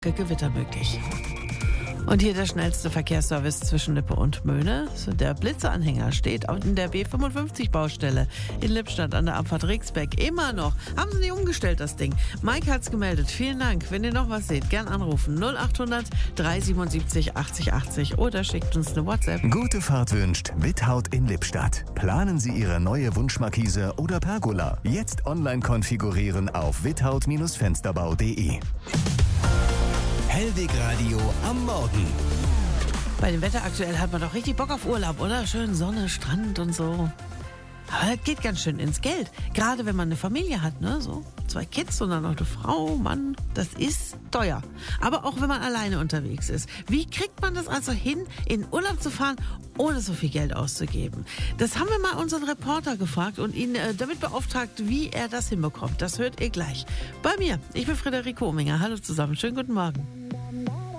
Gewitter möglich. Und hier der schnellste Verkehrsservice zwischen Lippe und Möhne. Der Blitzeanhänger steht in der B55-Baustelle in Lippstadt an der Abfahrt Rixbeck. Immer noch. Haben sie nicht umgestellt, das Ding. Mike hat's gemeldet. Vielen Dank. Wenn ihr noch was seht, gern anrufen. 0800 377 80 80 oder schickt uns eine WhatsApp. Gute Fahrt wünscht Without in Lippstadt. Planen Sie Ihre neue Wunschmarkise oder Pergola. Jetzt online konfigurieren auf without-fensterbau.de. Hellweg Radio am Morgen. Bei dem Wetter aktuell hat man doch richtig Bock auf Urlaub, oder? Schön Sonne, Strand und so. Aber das geht ganz schön ins Geld. Gerade wenn man eine Familie hat, ne? So 2 Kids und dann noch eine Frau, Mann. Das ist teuer. Aber auch wenn man alleine unterwegs ist. Wie kriegt man das also hin, in Urlaub zu fahren, ohne so viel Geld auszugeben? Das haben wir mal unseren Reporter gefragt und ihn damit beauftragt, wie er das hinbekommt. Das hört ihr gleich. Bei mir. Ich bin Friederike Ominger. Hallo zusammen. Schönen guten Morgen.